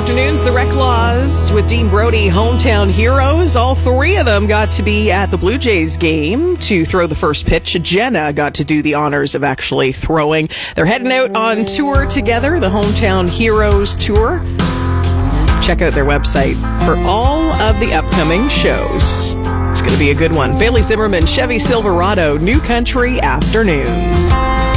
Afternoons, the Rec Laws with Dean Brody, hometown heroes. All three of them got to be at the Blue Jays game to throw the first pitch. Jenna got to do the honors of actually throwing. They're heading out on tour together, the Hometown Heroes Tour. Check out their website for all of the upcoming shows. It's going to be a good one. Bailey Zimmerman, Chevy Silverado, New Country Afternoons.